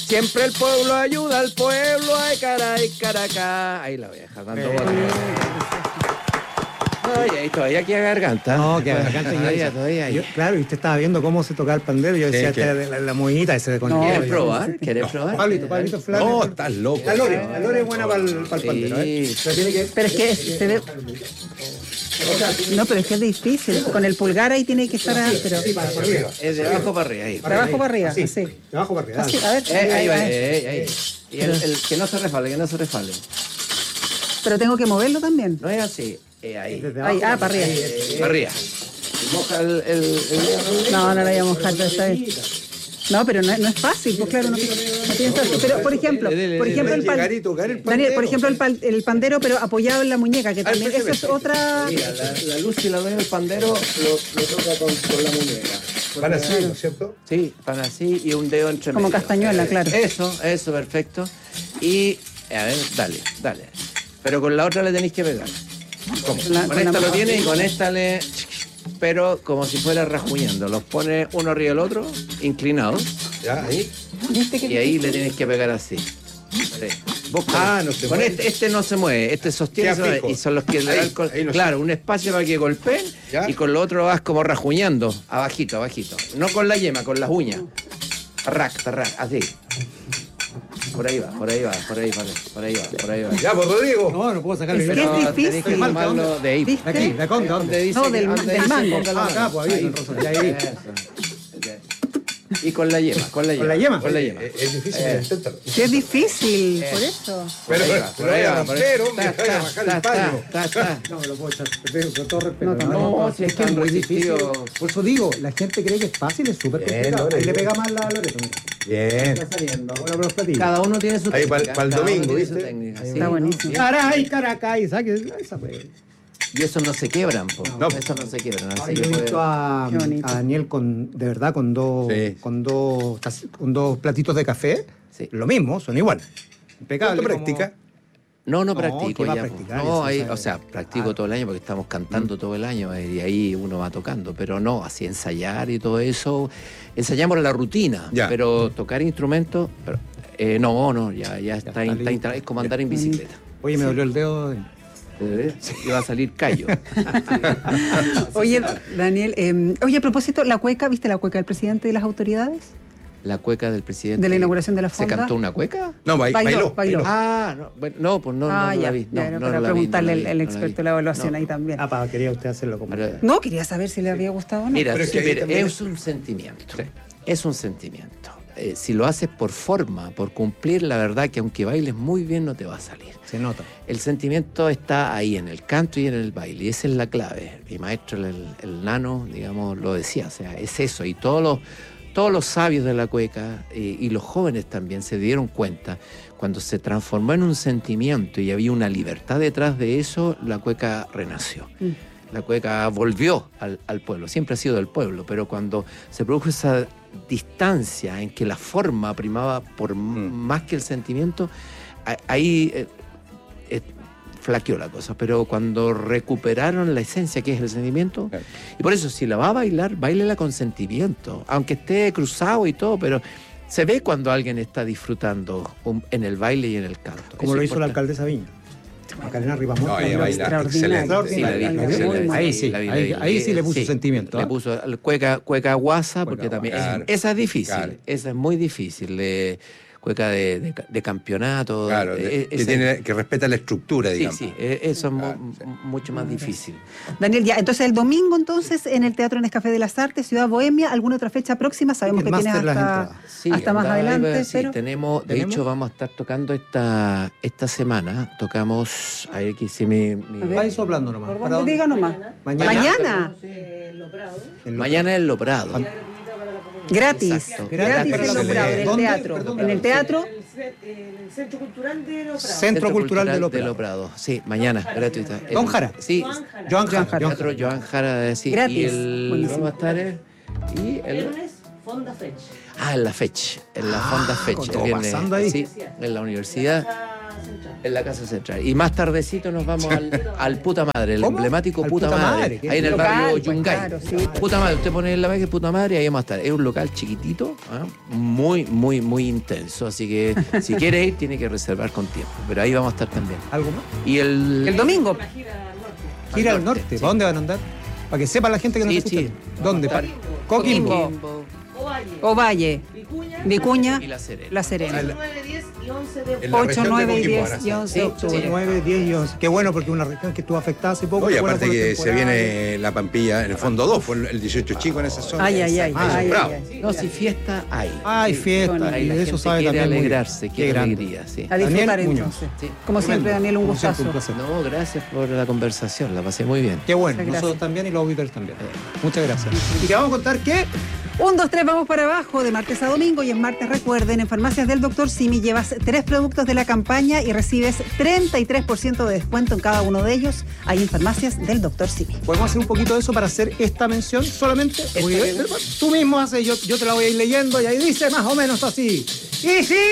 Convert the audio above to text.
Siempre el pueblo ayuda al pueblo, ay caray, caracá. Ahí la voy a dejar dando vueltas. Ay, ahí todavía queda garganta. No, queda garganta. Todavía. Claro, y usted estaba viendo cómo se tocaba el pandero. Yo decía, la moñita ese de con. ¿Quieres probar? ¿Quieres probar? Pablito, Flavio. No, estás loco. La Lore es buena para el pandero, ¿eh? Pero es que se ve... No, pero es que es difícil. Con el pulgar ahí tiene que estar... Pero... Es de abajo para arriba. Ahí. De abajo para arriba, así. De abajo para arriba. Así, a ver. Ahí va, ahí. Y el que no se resbale, Pero tengo que moverlo también. No es así. Ahí. Ahí, para arriba. Para arriba. Moja el No la voy a mojar, pero está bien. No, pero no es fácil, pues claro, no tiene fácil. Pero, por ejemplo, Daniel, por ejemplo, el pandero, pero apoyado en la muñeca, que también eso es otra... Mira, la luz y la ven el pandero lo toca con la muñeca. Van así, ¿no es cierto? Sí, van así y un dedo entre Como medio. castañuela, claro. Eso, perfecto. Y, a ver, dale. Pero con la otra le tenéis que pegar. ¿Cómo? Con esta lo tiene y con esta le... Pero como si fuera rajuñando. Los pone uno arriba del otro, inclinados. Ya, ahí. Y ahí le tienes que pegar así. Sí. Vos no se con mueve. este no se mueve, este sostiene Queda fijo. y son los que le dan Ahí un espacio para que golpeen. Ya. Y con lo otro vas como rajuñando, abajito. No con la yema, con las uñas. Tarrac, así. Por ahí va. Ya, por Rodrigo. No puedo sacarle. Es que es difícil. Tenés que tomarlo de ahí. ¿Viste? ¿De aquí? ¿De acá? Donde dice, No, del donde dice, mango. ponga la Acá, mano. pues ahí, ya ahí. Eso. Y con la yema. ¿Con la yema? Es difícil, inténtalo. Sí, es difícil, por eso. Pero vaya a romper, hombre, Ta, vaya a bajar el paño. ta. No me lo puedo echar, con todo respeto. No, si es que es muy difícil. Por eso digo, la gente cree que es fácil, es súper Bien, complicado. Lore. Ahí le pega más la Loreto. Bien. Está saliendo. Ahora por los platillos. Cada uno tiene su Ahí técnica. para el cada uno domingo, tiene su ¿viste? técnica, sí. Está buenísimo. Caray, Caracay, saque esa pues. Y eso no se quebran, po. No. Eso no se quebran. Ahora Así yo he que visto a Qué bonito. Daniel con dos Sí. con dos platitos de café. Sí. Lo mismo, son iguales. Impecable. ¿Cuánto practica? No No, practico ¿qué va a ya. po. practicar? No, Eso, ahí, ¿sabe? o sea, practico todo el año porque estamos cantando todo el año y ahí uno va tocando. Pero no, así ensayar y todo eso. Ensayamos la rutina, Ya. pero tocar instrumentos, no, ya está listo. es como andar en bicicleta. Oye, me dolió el dedo. Y va a salir callo. Oye, Daniel, a propósito, la cueca, ¿viste la cueca del presidente y las autoridades? La cueca del presidente. De la inauguración de la ¿Se fonda. cantó una cueca? No, bailó. Ah, no, bueno, no, pues no ya, la vi. No, ya, no para la vi, preguntarle no la vi, el no la experto vi. de la evaluación No. ahí también. Quería usted hacerlo como. Pero- No, quería saber si le había gustado o no. Mira, Pero es que ahí mira, también es un sentimiento. Es un sentimiento. Si lo haces por forma, por cumplir, la verdad que aunque bailes muy bien no te va a salir. Se nota. El sentimiento está ahí, en el canto y en el baile, y esa es la clave. Mi maestro, el nano, digamos, lo decía, o sea, es eso. Y todos los sabios de la cueca y los jóvenes también se dieron cuenta, cuando se transformó en un sentimiento y había una libertad detrás de eso, la cueca renació. La cueca volvió al pueblo, siempre ha sido del pueblo, pero cuando se produjo esa distancia en que la forma primaba por más que el sentimiento, ahí flaqueó la cosa. Pero cuando recuperaron la esencia que es el sentimiento, Claro. y por eso si la va a bailar, báilela con sentimiento, aunque esté cruzado y todo, pero se ve cuando alguien está disfrutando en el baile y en el canto. Como Eso lo es hizo la importante. alcaldesa Viña. Macarena Rivamont. No, ella baila Extraordinario. excelente. Sí, la vi, Muy excelente. bueno. Ahí sí, La vi, ahí sí le puso sí, sentimiento. Le puso cueca guasa, porque Cueca también. guasa. Esa es difícil, Claro. esa es muy difícil. Cueca de campeonato. Claro, que respeta la estructura, Sí, digamos. sí, eso es Claro, mucho más difícil. Daniel, ya, entonces el domingo entonces en el Teatro Nescafé de las Artes, Ciudad Bohemia, ¿alguna otra fecha próxima? Sabemos que tienes Ticketmaster, las hasta, entradas. Sí, hasta más andaba, adelante, sí, pero... tenemos, de ¿Tenemos? hecho vamos a estar tocando esta semana, tocamos, a ver que hice mi ver. Ahí soplando nomás. ¿Por ¿Para dónde dónde? diga nomás? Mañana. ¿Mañana? mañana en Lo Prado. Gratis. Exacto. Gratis Gratis. en Lo Prado, en el ¿Dónde? teatro. Perdón. En el teatro. En el Centro Cultural de Lo Prado. Centro Cultural de Lo Prado. Prado. Sí, mañana, gratuita. Don Jara. Sí, Joan Joan Jara. Teatro Joan Jara, sí. Gratis. Y el Buenísimo. vamos a estar y el Viernes, Fonda Fetch. en la Fetch, en la Fonda Fetch. con el todo viernes, pasando ahí. Sí, en la universidad. Plaza Central. En la Casa Central. Y más tardecito nos vamos al Puta Madre, el ¿Cómo? emblemático Al Puta Puta Madre. Madre, que Ahí en el local, barrio pues, Yungay. claro, sí. Puta Madre, usted pone en la imagen Puta Madre y ahí vamos a estar. Es un local chiquitito, muy, muy, muy intenso. Así que si quiere ir, tiene que reservar con tiempo. Pero ahí vamos a estar también. ¿Algo más? Y El domingo. Una gira al norte. Gira al norte, norte. sí. ¿Para dónde van a andar? Para que sepa la gente que nos Sí, escucha. sí. ¿Dónde? Coquimbo. Ovalle, Vicuña, y La Serena. La Serena. 8, 9, 10 y 11 de octubre. En la 8, región de 9 y Coquimbo 10 van a y 11 de Sí, octubre. sí. 9, 10 y 11. Qué bueno, porque es una región que estuvo afectada hace poco. Oye, qué bueno aparte por la que se temporada. viene la Pampilla, en el fondo 2, por el 18 chico en esa zona. Ay, ay, ay. Ah, ay, bravo. ay, ay. No, si fiesta hay. Ay, fiesta. Bueno, Ahí Y la de gente eso sabe quiere también muy bien. alegrarse, Qué quiere grande. alegría, sí. A disfrutar Daniel Muñoz. entonces. Sí. Como siempre, Daniel, un Como siempre, gustazo. un placer. No, gracias por la conversación, la pasé muy bien. Qué bueno, Muchas gracias. nosotros también y los auditores también. Muchas gracias. Y te vamos a contar que 1, 2, 3, vamos para abajo, de martes a domingo. Y en martes, recuerden, en Farmacias del Dr. Simi llevas 3 productos de la campaña y recibes 33% de descuento en cada uno de ellos. Ahí en Farmacias del Dr. Simi. podemos hacer un poquito de eso para hacer esta mención solamente. Tú mismo haces, yo te la voy a ir leyendo y ahí dice más o menos así. Y sí.